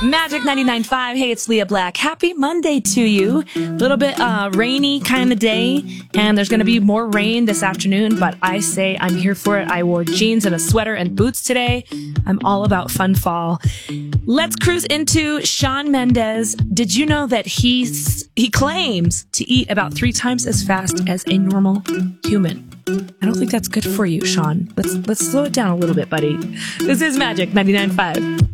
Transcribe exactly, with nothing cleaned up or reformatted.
Magic ninety-nine point five. Hey, it's Leah Black. Happy Monday to you. A little bit uh, rainy kind of day, and there's going to be more rain this afternoon, but I say I'm here for it. I wore jeans and a sweater and boots today. I'm all about fun fall. Let's cruise into Shawn Mendes. Did you know that he's, he claims to eat about three times as fast as a normal human? I don't think that's good for you, Shawn. Let's, let's slow it down a little bit, buddy. This is Magic ninety-nine point five.